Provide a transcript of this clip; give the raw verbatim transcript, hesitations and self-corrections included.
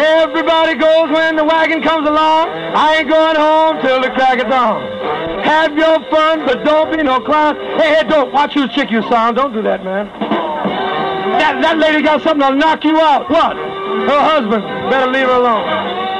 Everybody goes when the wagon comes along. I ain't going home till the crack of dawn. Have your fun, but don't be no clown. Hey, hey, don't watch whose chick you saw. Don't do that, man. That, that lady got something that'll knock you out. What? Her husband. Better leave her alone.